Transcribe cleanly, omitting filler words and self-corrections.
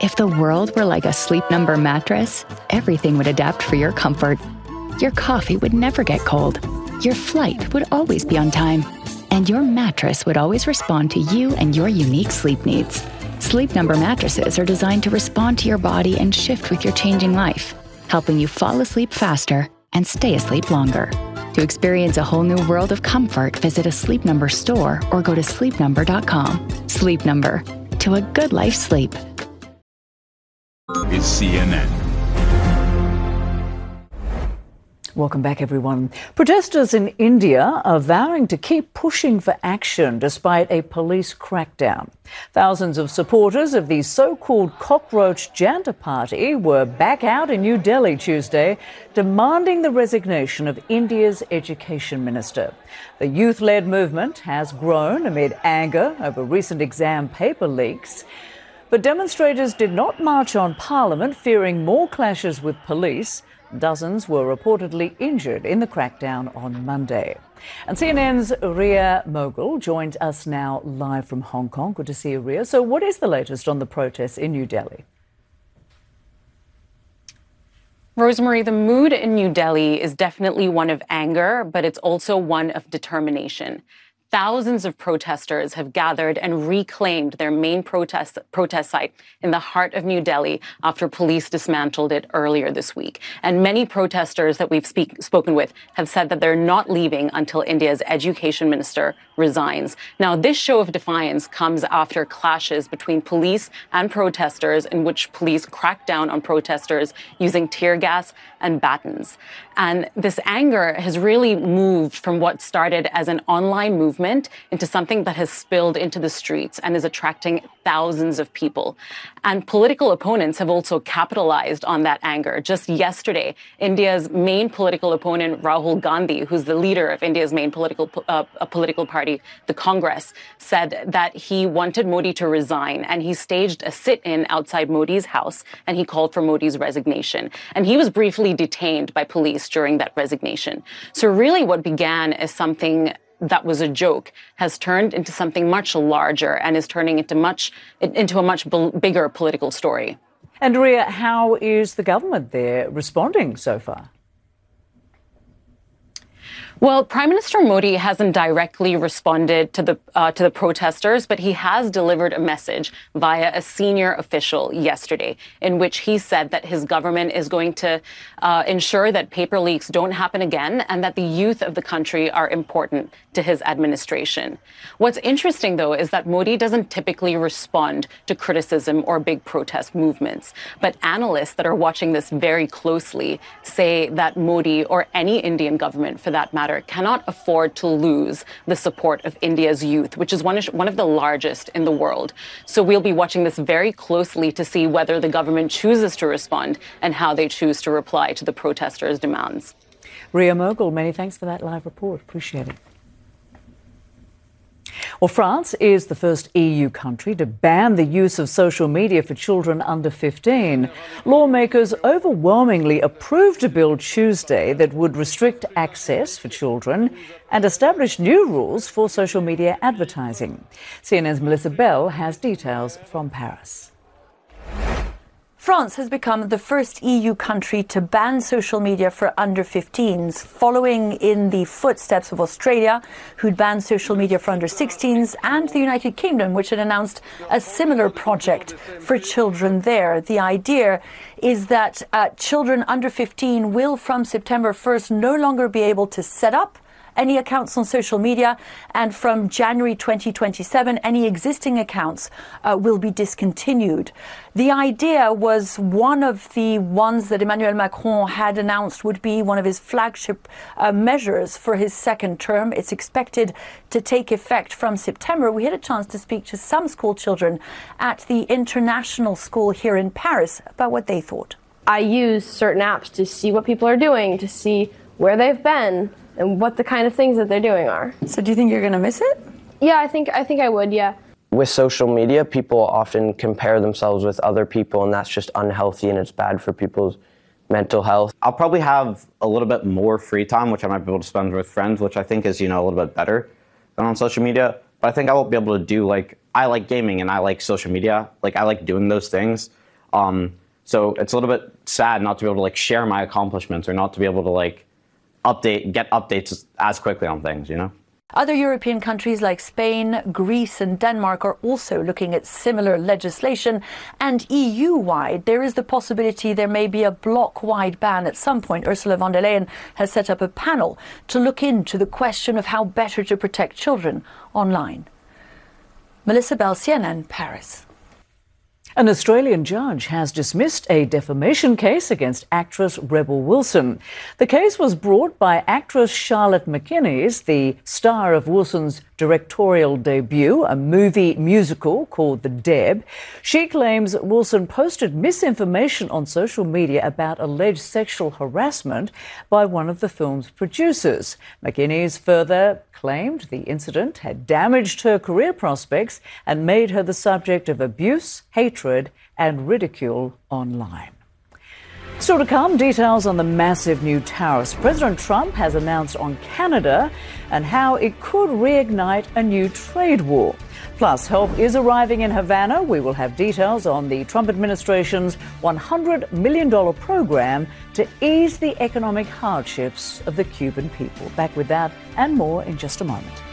If the world were like a Sleep Number mattress, everything would adapt for your comfort. Your coffee would never get cold. Your flight would always be on time. And your mattress would always respond to you and your unique sleep needs. Sleep Number mattresses are designed to respond to your body and shift with your changing life, helping you fall asleep faster and stay asleep longer. To experience a whole new world of comfort, visit a Sleep Number store or go to sleepnumber.com. Sleep Number. To a good life sleep. Is CNN. Welcome back, everyone. Protesters in India are vowing to keep pushing for action despite a police crackdown. Thousands of supporters of the so-called Cockroach Janta Party were back out in New Delhi Tuesday, demanding the resignation of India's education minister. The youth-led movement has grown amid anger over recent exam paper leaks. But demonstrators did not march on Parliament, fearing more clashes with police. Dozens were reportedly injured in the crackdown on Monday. And CNN's Ria Mogul joins us now live from Hong Kong. Good to see you, Ria. So what is the latest on the protests in New Delhi? Rosemary, the mood in New Delhi is definitely one of anger, but it's also one of determination. Thousands of protesters have gathered and reclaimed their main protest site in the heart of New Delhi after police dismantled it earlier this week. And many protesters that we've spoken with have said that they're not leaving until India's education minister resigns. Now, this show of defiance comes after clashes between police and protesters in which police cracked down on protesters using tear gas and batons. And this anger has really moved from what started as an online movement into something that has spilled into the streets and is attracting thousands of people. And political opponents have also capitalized on that anger. Just yesterday, India's main political opponent, Rahul Gandhi, who's the leader of India's main political party, the Congress, said that he wanted Modi to resign, and he staged a sit-in outside Modi's house, and he called for Modi's resignation. And he was briefly detained by police during that resignation. So really what began as something that was a joke has turned into something much larger and is turning into a much bigger political story. And Ria, how is the government there responding so far? Well, Prime Minister Modi hasn't directly responded to the protesters, but he has delivered a message via a senior official yesterday in which he said that his government is going to ensure that paper leaks don't happen again and that the youth of the country are important to his administration. What's interesting, though, is that Modi doesn't typically respond to criticism or big protest movements. But analysts that are watching this very closely say that Modi, or any Indian government for that matter, cannot afford to lose the support of India's youth, which is one of the largest in the world. So we'll be watching this very closely to see whether the government chooses to respond and how they choose to reply to the protesters' demands. Ria Mogul, many thanks for that live report. Appreciate it. Well, France is the first EU country to ban the use of social media for children under 15. Lawmakers overwhelmingly approved a bill Tuesday that would restrict access for children and establish new rules for social media advertising. CNN's Melissa Bell has details from Paris. France has become the first EU country to ban social media for under 15s, following in the footsteps of Australia, who'd banned social media for under 16s, and the United Kingdom, which had announced a similar project for children there. The idea is that children under 15 will, from September 1st, no longer be able to set up any accounts on social media, and from January 2027, any existing accounts will be discontinued. The idea was one of the ones that Emmanuel Macron had announced would be one of his flagship measures for his second term. It's expected to take effect from September. We had a chance to speak to some school children at the International School here in Paris about what they thought. I use certain apps to see what people are doing, to see where they've been, and what the kind of things that they're doing are. So do you think you're going to miss it? Yeah, I think I would, yeah. With social media, people often compare themselves with other people, and that's just unhealthy and it's bad for people's mental health. I'll probably have a little bit more free time, which I might be able to spend with friends, which I think is, a little bit better than on social media. But I think I won't be able to do, I like gaming and I like social media. I like doing those things. So it's a little bit sad not to be able to like share my accomplishments or not to be able to like get updates as quickly on things, you know? Other European countries like Spain, Greece and Denmark are also looking at similar legislation. And EU-wide, there is the possibility there may be a bloc-wide ban at some point. Ursula von der Leyen has set up a panel to look into the question of how better to protect children online. Melissa Bell, CNN, Paris. An Australian judge has dismissed a defamation case against actress Rebel Wilson. The case was brought by actress Charlotte McInnes, the star of Wilson's directorial debut, a movie musical called The Deb. She claims Wilson posted misinformation on social media about alleged sexual harassment by one of the film's producers. McInnes further claimed the incident had damaged her career prospects and made her the subject of abuse, hatred and ridicule online. Still to come, details on the massive new tariffs President Trump has announced on Canada and how it could reignite a new trade war. Plus, help is arriving in Havana. We will have details on the Trump administration's $100 million program to ease the economic hardships of the Cuban people. Back with that and more in just a moment.